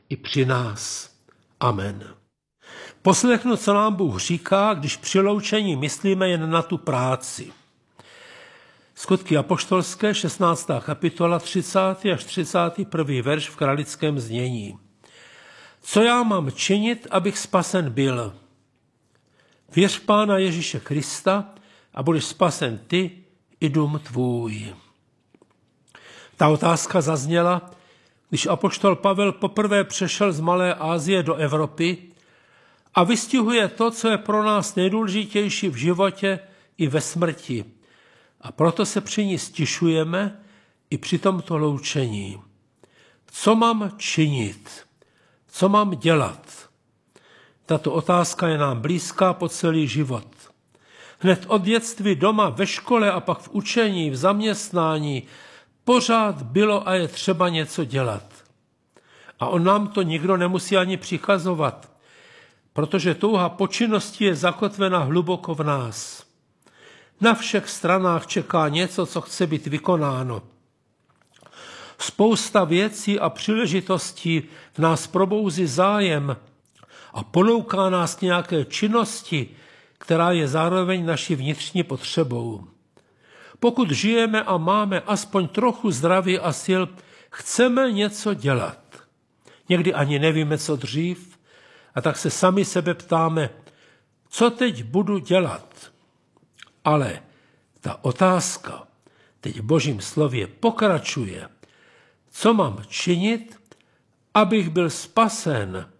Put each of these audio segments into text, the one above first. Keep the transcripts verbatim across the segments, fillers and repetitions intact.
i při nás. Amen. Poslechnu, co nám Bůh říká, když při loučení myslíme jen na tu práci. Skutky apoštolské, šestnáctá kapitola, třicátý až třicátý první verš v kralickém znění. Co já mám činit, abych spasen byl? Věř v Pána Ježíše Krista a budeš spasen ty i dům tvůj. Ta otázka zazněla, když apoštol Pavel poprvé přešel z Malé Asie do Evropy a vystihuje to, co je pro nás nejdůležitější v životě i ve smrti. A proto se při ní stišujeme i při tomto loučení. Co mám činit? Co mám dělat? Tato otázka je nám blízká po celý život. Hned od dětství doma, ve škole a pak v učení, v zaměstnání pořád bylo a je třeba něco dělat. A on nám to nikdo nemusí ani přikazovat, protože touha po činnosti je zakotvena hluboko v nás. Na všech stranách čeká něco, co chce být vykonáno. Spousta věcí a příležitostí v nás probouzí zájem a ponouká nás k nějaké činnosti, která je zároveň naší vnitřní potřebou. Pokud žijeme a máme aspoň trochu zdraví a sil, chceme něco dělat. Někdy ani nevíme, co dřív, a tak se sami sebe ptáme, co teď budu dělat. Ale ta otázka teď v Božím slově pokračuje. Co mám činit, abych byl spasen?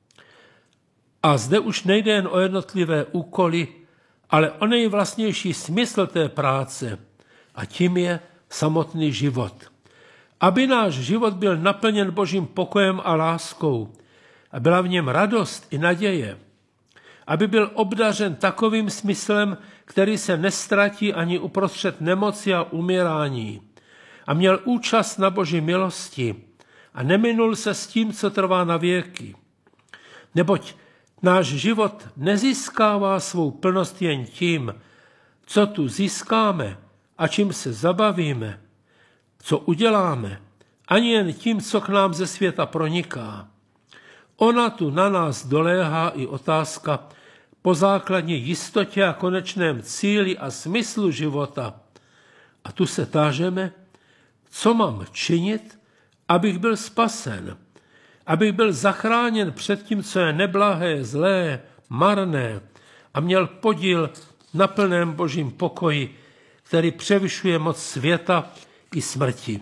A zde už nejde jen o jednotlivé úkoly, ale o nejvlastnější smysl té práce, a tím je samotný život. Aby náš život byl naplněn Božím pokojem a láskou a byla v něm radost i naděje, aby byl obdařen takovým smyslem, který se nestratí ani uprostřed nemoci a umírání, a měl účast na Boží milosti a neminul se s tím, co trvá na věky. Neboť náš život nezískává svou plnost jen tím, co tu získáme a čím se zabavíme, co uděláme, ani jen tím, co k nám ze světa proniká. Ona tu na nás doléhá i otázka po základní jistotě a konečném cíli a smyslu života. A tu se tážeme, co mám činit, abych byl spasen, abych byl zachráněn před tím, co je neblahé, zlé, marné a měl podíl na plném Božím pokoji, který převyšuje moc světa i smrti.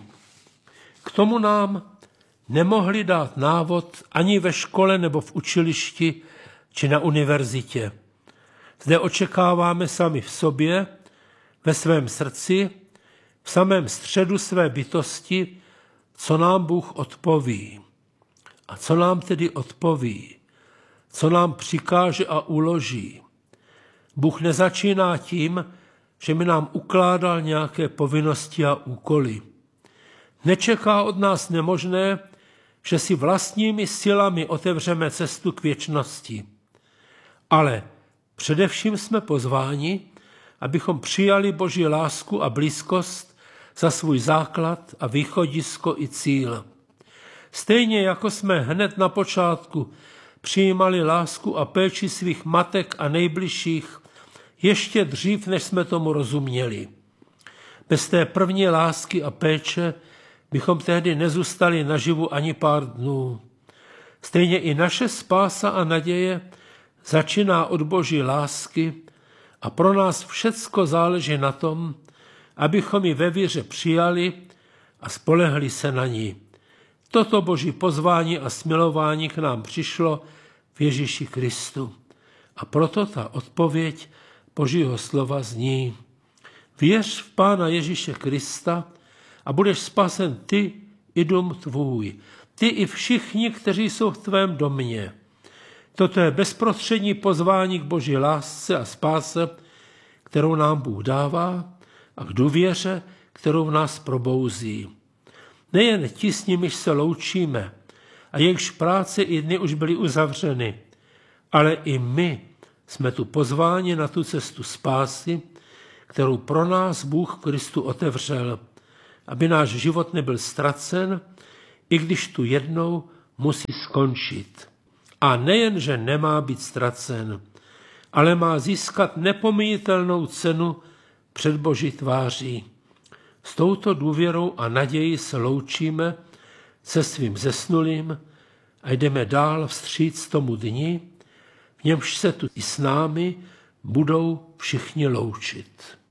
K tomu nám nemohli dát návod ani ve škole nebo v učilišti či na univerzitě. Zde očekáváme sami v sobě, ve svém srdci, v samém středu své bytosti, co nám Bůh odpoví. A co nám tedy odpoví? Co nám přikáže a uloží? Bůh nezačíná tím, že by nám ukládal nějaké povinnosti a úkoly. Nečeká od nás nemožné, že si vlastními silami otevřeme cestu k věčnosti. Ale především jsme pozváni, abychom přijali Boží lásku a blízkost za svůj základ a východisko i cíl. Stejně jako jsme hned na počátku přijímali lásku a péči svých matek a nejbližších, ještě dřív, než jsme tomu rozuměli. Bez té první lásky a péče bychom tehdy nezůstali naživu ani pár dnů. Stejně i naše spása a naděje začíná od Boží lásky a pro nás všecko záleží na tom, abychom ji ve víře přijali a spolehli se na ní. Toto Boží pozvání a smilování k nám přišlo v Ježíši Kristu. A proto ta odpověď Božího slova zní: věř v Pána Ježíše Krista a budeš spasen ty i dům tvůj, ty i všichni, kteří jsou v tvém domě. Toto je bezprostřední pozvání k Boží lásce a spáse, kterou nám Bůh dává, a k důvěře, kterou v nás probouzí. Nejen ti, s nimiž se loučíme a jejichž práce i dny už byly uzavřeny, ale i my jsme tu pozváni na tu cestu spásy, kterou pro nás Bůh v Kristu otevřel, aby náš život nebyl ztracen, i když tu jednou musí skončit. A nejen, že nemá být ztracen, ale má získat nepomíjitelnou cenu před Boží tváří. S touto důvěrou a nadějí se loučíme se svým zesnulým a jdeme dál vstříc tomu dni, v němž se tu i s námi budou všichni loučit.